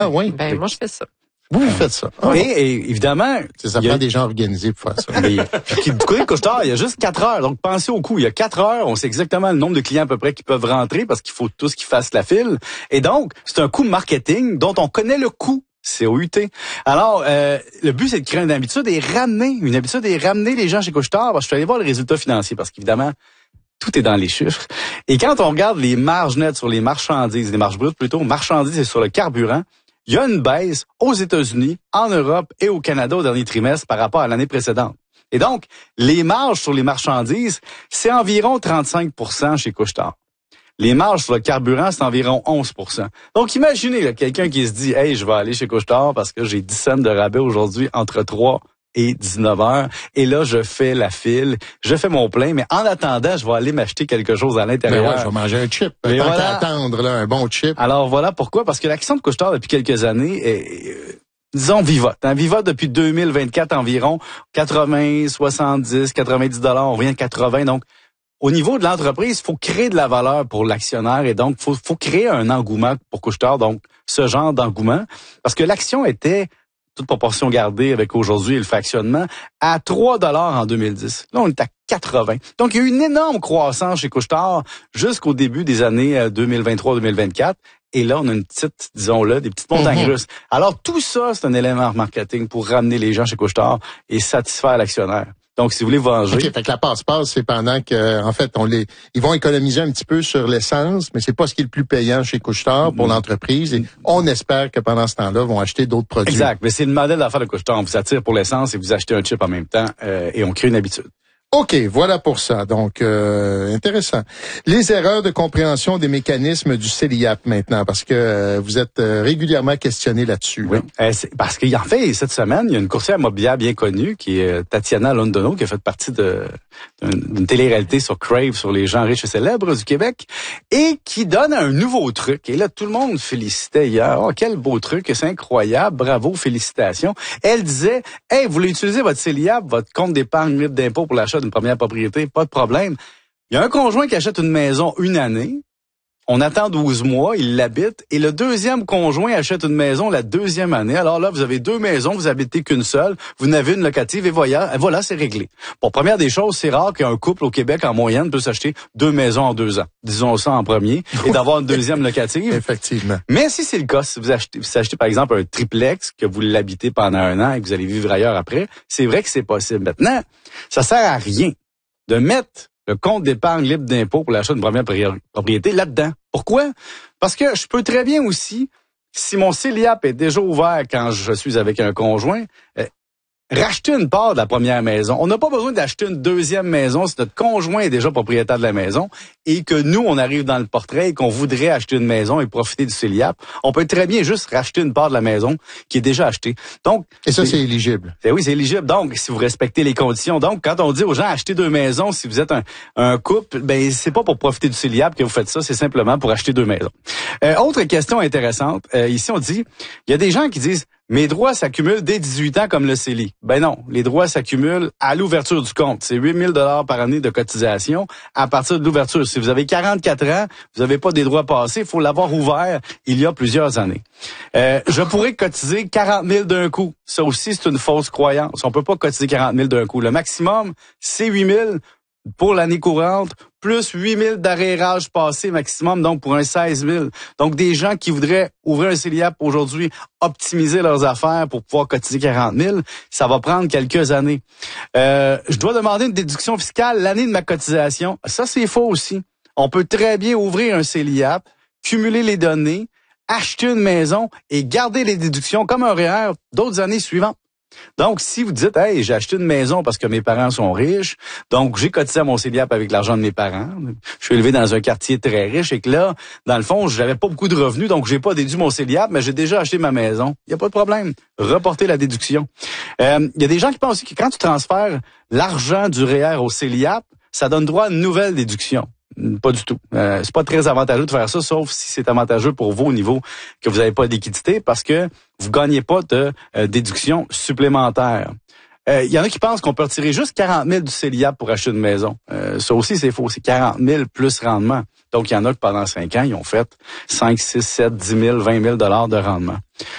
Ah oui? Ben, moi, je fais ça. Vous faites ça. Ah. Et évidemment... Ça prend des gens organisés pour faire ça. Mais, du côté de Couche-Tard, il y a juste 4 heures. Donc, pensez au coût. Il y a 4 heures. On sait exactement le nombre de clients à peu près qui peuvent rentrer parce qu'il faut tous qu'ils fassent la file. Et donc, c'est un coût marketing dont on connaît le coût. C'est au UT. Alors, le but, c'est de créer une habitude et ramener les gens chez Couche-Tard. Je suis allé voir le résultat financier parce qu'évidemment, tout est dans les chiffres. Et quand on regarde les marges nettes sur les marchandises, les marges brutes plutôt, marchandises et sur le carburant, il y a une baisse aux États-Unis, en Europe et au Canada au dernier trimestre par rapport à l'année précédente. Et donc, les marges sur les marchandises, c'est environ 35% chez Couche-Tard. Les marges sur le carburant, c'est environ 11%. Donc, imaginez là, quelqu'un qui se dit « Hey, je vais aller chez Couche-Tard parce que j'ai 10 cents de rabais aujourd'hui entre 3 et 19 heures. Et là, je fais la file, je fais mon plein, mais en attendant, je vais aller m'acheter quelque chose à l'intérieur. Ben ouais, je vais manger un chip. Mais tant voilà. qu'à attendre, là, un bon chip. Alors voilà pourquoi, parce que l'action de Couche-Tard depuis quelques années disons, vivote. Vivote depuis 2024 environ, 80, 70, 90 $, on revient à 80. Donc, au niveau de l'entreprise, il faut créer de la valeur pour l'actionnaire et donc, faut créer un engouement pour Couche-Tard, donc ce genre d'engouement, parce que l'action était toute proportion gardée avec aujourd'hui et le fractionnement, à 3 $ en 2010. Là, on est à 80. Donc, il y a eu une énorme croissance chez Couche-Tard jusqu'au début des années 2023-2024. Et là, on a une petite, disons-le, des petites montagnes russes. Alors, tout ça, c'est un élément marketing pour ramener les gens chez Couche-Tard et satisfaire l'actionnaire. Donc, si vous voulez venger... OK, fait que la passe-passe, c'est pendant que, en fait, ils vont économiser un petit peu sur l'essence, mais c'est pas ce qui est le plus payant chez Couche-Tard pour l'entreprise. Et on espère que pendant ce temps-là, ils vont acheter d'autres produits. Exact. Mais c'est le modèle d'affaires de Couche-Tard. On vous attire pour l'essence et vous achetez un chip en même temps et on crée une habitude. OK, voilà pour ça. Donc, intéressant. Les erreurs de compréhension des mécanismes du CELIAP maintenant, parce que vous êtes régulièrement questionné là-dessus. Oui, parce qu'en fait, cette semaine, il y a une courtière immobilière bien connue qui est Tatiana Londono, qui a fait partie d'une télé-réalité sur Crave, sur les gens riches et célèbres du Québec, et qui donne un nouveau truc. Et là, tout le monde félicitait hier. Oh, quel beau truc, c'est incroyable, bravo, félicitations. Elle disait, hey, vous voulez utiliser votre CELIAP, votre compte d'épargne libre d'impôt pour l'achat d'une première propriété, pas de problème. Il y a un conjoint qui achète une maison une année, on attend 12 mois, il l'habite, et le deuxième conjoint achète une maison la deuxième année. Alors là, vous avez 2 maisons, vous habitez qu'une seule, vous n'avez une locative, et voilà, c'est réglé. Bon, première des choses, c'est rare qu'un couple au Québec, en moyenne, peut s'acheter 2 maisons en 2 ans. Disons ça en premier, et d'avoir une deuxième locative. Effectivement. Mais si c'est le cas, si vous achetez par exemple un triplex, que vous l'habitez pendant 1 an et que vous allez vivre ailleurs après, c'est vrai que c'est possible. Maintenant, ça sert à rien de mettre le compte d'épargne libre d'impôt pour l'achat d'une première propriété là-dedans. Pourquoi? Parce que je peux très bien aussi, si mon CELIAP est déjà ouvert quand je suis avec un conjoint, racheter une part de la première maison. On n'a pas besoin d'acheter une deuxième maison si notre conjoint est déjà propriétaire de la maison et que nous, on arrive dans le portrait et qu'on voudrait acheter une maison et profiter du CELIAP. On peut très bien juste racheter une part de la maison qui est déjà achetée. Donc, et ça, c'est éligible. Oui, c'est éligible. Donc, si vous respectez les conditions. Donc, quand on dit aux gens acheter 2 maisons, si vous êtes un couple, ben c'est pas pour profiter du CELIAP que vous faites ça, c'est simplement pour acheter 2 maisons. Autre question intéressante. Ici, on dit, il y a des gens qui disent, mes droits s'accumulent dès 18 ans comme le CELI. Ben non, les droits s'accumulent à l'ouverture du compte. C'est 8 000 $ par année de cotisation à partir de l'ouverture. Si vous avez 44 ans, vous n'avez pas des droits passés, il faut l'avoir ouvert il y a plusieurs années. Je pourrais cotiser 40 000 d'un coup. Ça aussi, c'est une fausse croyance. On peut pas cotiser 40 000 d'un coup. Le maximum, c'est 8 000 pour l'année courante, plus 8 000 d'arrérage passé maximum, donc pour un 16 000. Donc, des gens qui voudraient ouvrir un CELIAP aujourd'hui, optimiser leurs affaires pour pouvoir cotiser 40 000, ça va prendre quelques années. Je dois demander une déduction fiscale l'année de ma cotisation. Ça, c'est faux aussi. On peut très bien ouvrir un CELIAP, cumuler les données, acheter une maison et garder les déductions comme un REER d'autres années suivantes. Donc, si vous dites, hey, j'ai acheté une maison parce que mes parents sont riches, donc j'ai cotisé à mon CELIAP avec l'argent de mes parents, je suis élevé dans un quartier très riche et que là, dans le fond, j'avais pas beaucoup de revenus, donc j'ai pas déduit mon CELIAP, mais j'ai déjà acheté ma maison. Il n'y a pas de problème. Reportez la déduction. Il y a des gens qui pensent aussi que quand tu transfères l'argent du REER au CELIAP, ça donne droit à une nouvelle déduction. Pas du tout. C'est pas très avantageux de faire ça, sauf si c'est avantageux pour vous au niveau que vous n'avez pas de liquidité, parce que vous gagnez pas de déduction supplémentaire. Il y en a qui pensent qu'on peut retirer juste 40 000 du CELIAP pour acheter une maison. Ça aussi, c'est faux. C'est 40 000 plus rendement. Donc, il y en a que pendant 5 ans, ils ont fait 5, 6, 7, 10 000, 20 000 $ de rendement.